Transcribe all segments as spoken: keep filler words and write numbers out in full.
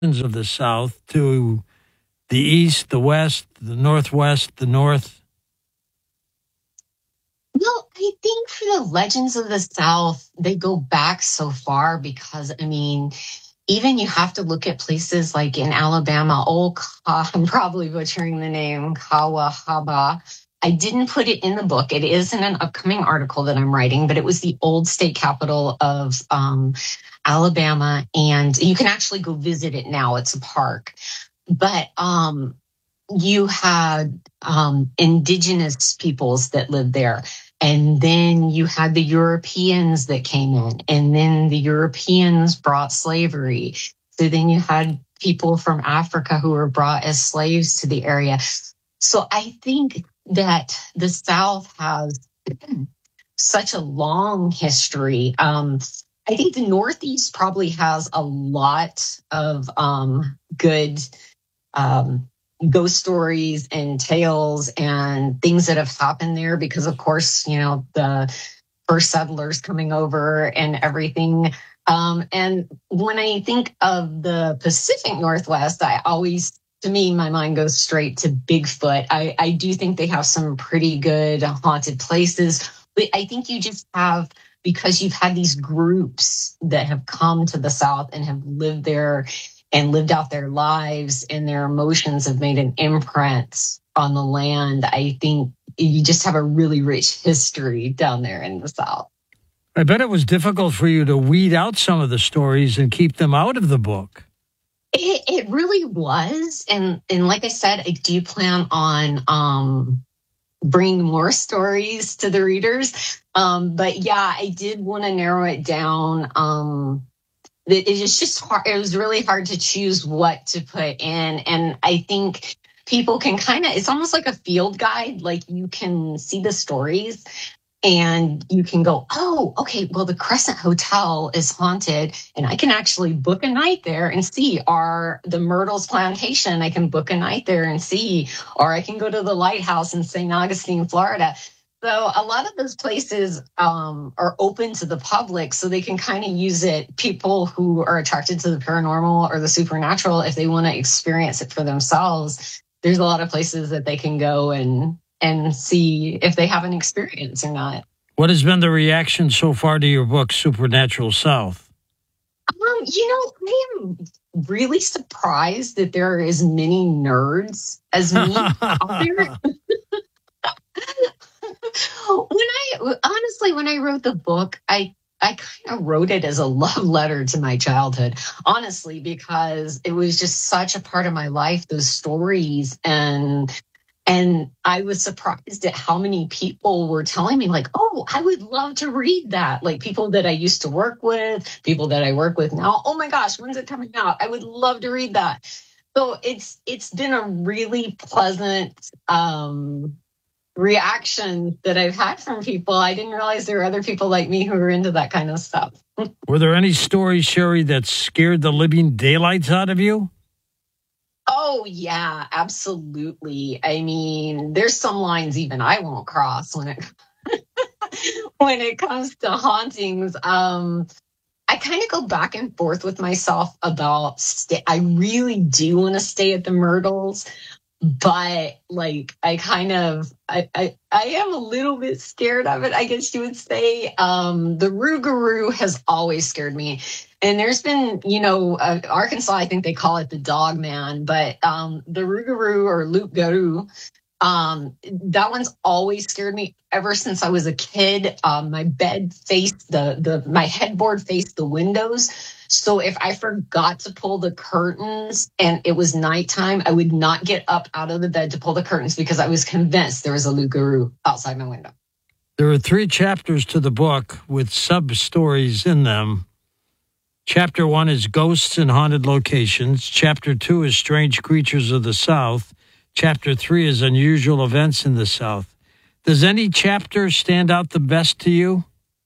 of the South to the east, the west, the northwest, the north? Well, I think for the legends of the South, they go back so far because, I mean, even you have to look at places like in Alabama, Old, I'm probably butchering the name, Kawahaba. I didn't put it in the book. It is in an upcoming article that I'm writing, but it was the old state capital of um, Alabama. And you can actually go visit it now. It's a park. But um, you had um, indigenous peoples that lived there. And then you had the Europeans that came in, and then the Europeans brought slavery. So then you had people from Africa who were brought as slaves to the area. So I think that the South has such a long history. Um, I think the Northeast probably has a lot of um, good um, ghost stories and tales and things that have happened there because, of course, you know, the first settlers coming over and everything. Um, and when I think of the Pacific Northwest, I always, to me, my mind goes straight to Bigfoot. I, I do think they have some pretty good haunted places, but I think you just have, because you've had these groups that have come to the South and have lived there and lived out their lives, and their emotions have made an imprint on the land. I think you just have a really rich history down there in the South. I bet it was difficult for you to weed out some of the stories and keep them out of the book. It, it really was. And, and like I said, I do plan on um, bringing more stories to the readers. Um, but yeah, I did want to narrow it down. Um, it, it's just hard. It was really hard to choose what to put in. And I think people can kind of, it's almost like a field guide. Like you can see the stories and you can go, oh, okay, well, the Crescent Hotel is haunted and I can actually book a night there and see. Or the Myrtles Plantation, I can book a night there and see. Or I can go to the lighthouse in Saint Augustine, Florida. So a lot of those places um, are open to the public, so they can kind of use it. People who are attracted to the paranormal or the supernatural, if they want to experience it for themselves, there's a lot of places that they can go and and see if they have an experience or not. What has been the reaction so far to your book, Supernatural South? Um, you know, I am really surprised that there are as many nerds as me out there. When I honestly, when I wrote the book, I I kind of wrote it as a love letter to my childhood, honestly, because it was just such a part of my life, those stories. And and I was surprised at how many people were telling me, like, oh, I would love to read that. Like people that I used to work with, people that I work with now. Oh my gosh, when's it coming out? I would love to read that. So it's it's been a really pleasant um reaction that I've had from people. I didn't realize there were other people like me who were into that kind of stuff. Were there any stories, Sherry, that scared the living daylights out of you? Oh, yeah, absolutely. I mean, there's some lines even I won't cross when it when it comes to hauntings. Um, I kind of go back and forth with myself about st- I really do want to stay at the Myrtles. But like, I kind of, I, I, I am a little bit scared of it, I guess you would say. Um, the Rougarou has always scared me. And there's been, you know, uh, Arkansas, I think they call it the Dog Man, but um, the Rougarou or Loup-garou, um, that one's always scared me ever since I was a kid. Um, my bed faced the, the, my headboard faced the windows. So if I forgot to pull the curtains and it was nighttime, I would not get up out of the bed to pull the curtains because I was convinced there was a Loup-garou outside my window. There are three chapters to the book with sub-stories in them. Chapter one is Ghosts and Haunted Locations. Chapter two is Strange Creatures of the South. Chapter three is Unusual Events in the South. Does any chapter stand out the best to you?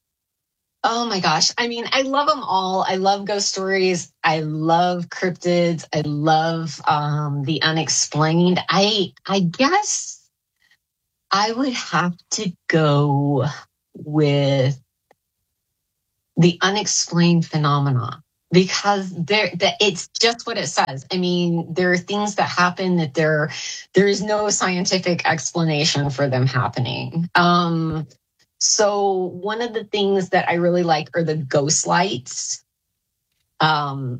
Oh my gosh. I mean, I love them all. I love ghost stories. I love cryptids. I love um, the unexplained. I I guess I would have to go with the unexplained phenomena. because there that it's just what it says. I mean, there are things that happen that there there is no scientific explanation for them happening. Um, so one of the things that I really like are the ghost lights. Um,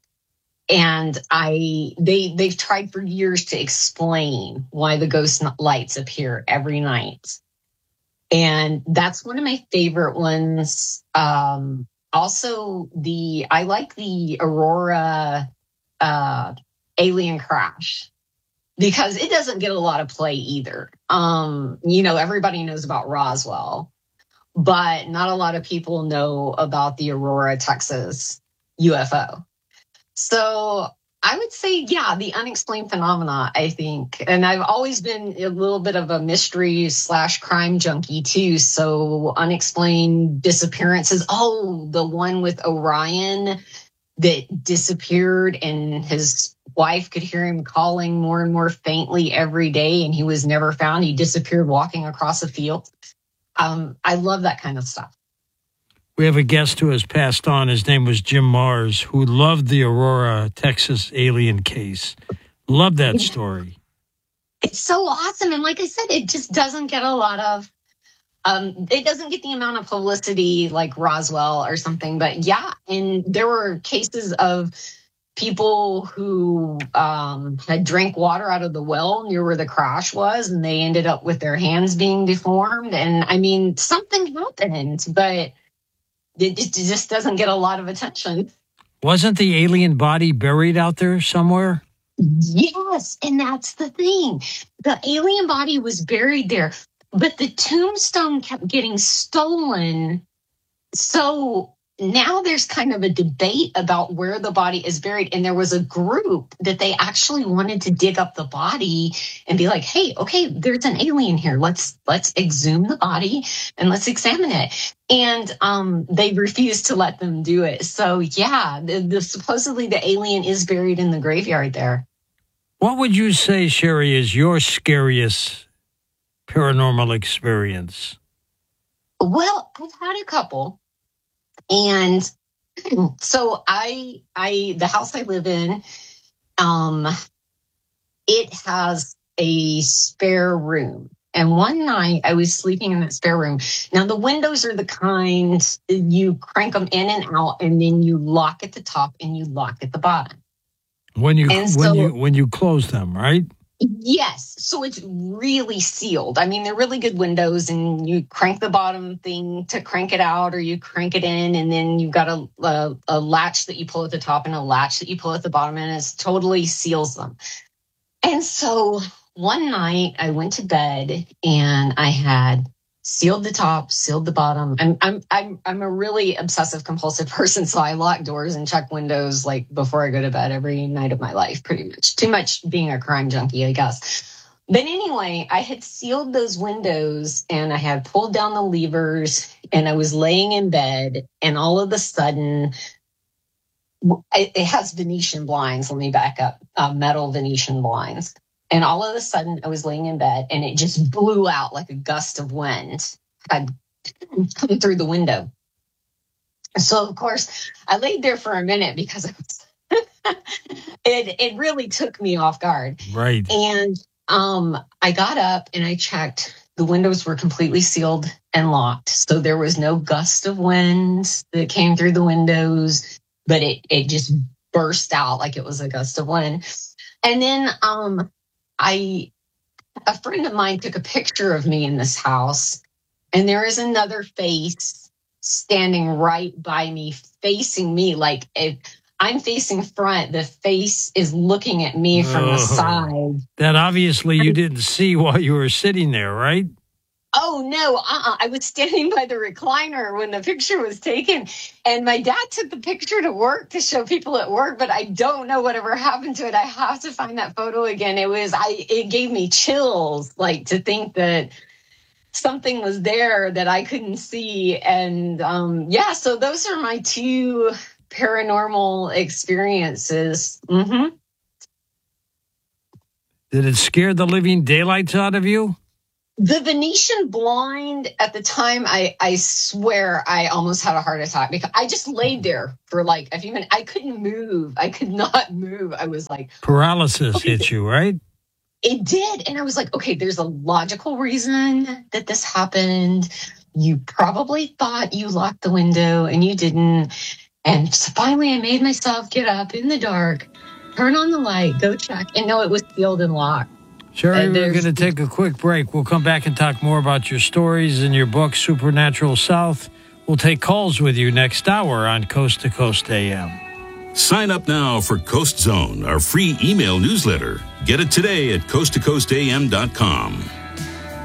and I they they've tried for years to explain why the ghost lights appear every night. And that's one of my favorite ones. Um, also, the I like the Aurora uh, alien crash because it doesn't get a lot of play either. Um, you know, everybody knows about Roswell, but not a lot of people know about the Aurora, Texas U F O. So I would say, yeah, the unexplained phenomena, I think. And I've always been a little bit of a mystery slash crime junkie too. So unexplained disappearances. Oh, the one with Orion that disappeared and his wife could hear him calling more and more faintly every day and he was never found. He disappeared walking across a field. Um, I love that kind of stuff. We have a guest who has passed on. His name was Jim Mars, who loved the Aurora, Texas alien case. Loved that story. It's so awesome. And like I said, it just doesn't get a lot of, um, it doesn't get the amount of publicity like Roswell or something. But yeah, and there were cases of people who um, had drank water out of the well near where the crash was, and they ended up with their hands being deformed. And I mean, something happened, but it just doesn't get a lot of attention. Wasn't the alien body buried out there somewhere? Yes, and that's the thing. The alien body was buried there, but the tombstone kept getting stolen. So now there's kind of a debate about where the body is buried. And there was a group that they actually wanted to dig up the body and be like, hey, okay, there's an alien here. Let's let's exhume the body and let's examine it. And um, they refused to let them do it. So, yeah, the, the, supposedly the alien is buried in the graveyard there. What would you say, Sherry, is your scariest paranormal experience? Well, I've had a couple. And so I, I, the house I live in, um, it has a spare room. And one night I was sleeping in that spare room. Now the windows are the kind you crank them in and out, and then you lock at the top and you lock at the bottom. When you and when so, you when you close them, right? Yes. So it's really sealed. I mean, they're really good windows, and you crank the bottom thing to crank it out, or you crank it in, and then you've got a, a, a latch that you pull at the top and a latch that you pull at the bottom, and it totally seals them. And so one night I went to bed and I had sealed the top, sealed the bottom. I'm I'm I'm I'm a really obsessive compulsive person, so I lock doors and check windows like before I go to bed every night of my life, pretty much. Too much being a crime junkie, I guess. But anyway, I had sealed those windows and I had pulled down the levers and I was laying in bed, and all of a sudden, it has Venetian blinds. Let me back up. Uh, metal Venetian blinds. And all of a sudden, I was laying in bed, and it just blew out like a gust of wind had come through the window. So, of course, I laid there for a minute because it, was it, it really took me off guard. Right. And um, I got up and I checked. The windows were completely sealed and locked. So there was no gust of wind that came through the windows, but it, it just burst out like it was a gust of wind. And then um, I, a friend of mine took a picture of me in this house, and there is another face standing right by me, facing me. Like if I'm facing front, the face is looking at me from oh, the side. That obviously you didn't see while you were sitting there, right? Oh, no, uh-uh. I was standing by the recliner when the picture was taken, and my dad took the picture to work to show people at work, but I don't know whatever happened to it. I have to find that photo again. It was, I, it gave me chills, like to think that something was there that I couldn't see. And um, yeah, so those are my two paranormal experiences. Mm-hmm. Did it scare the living daylights out of you? The Venetian blind at the time, I, I swear I almost had a heart attack because I just laid there for like a few minutes. I couldn't move. I could not move. I was like... Paralysis okay, hit you, right? It did. And I was like, okay, there's a logical reason that this happened. You probably thought you locked the window and you didn't. And so finally I made myself get up in the dark, turn on the light, go check, and no, it was sealed and locked. Sherry, we're going to take a quick break. We'll come back and talk more about your stories and your book, Supernatural South. We'll take calls with you next hour on Coast to Coast A M. Sign up now for Coast Zone, our free email newsletter. Get it today at coast to coast a m dot com.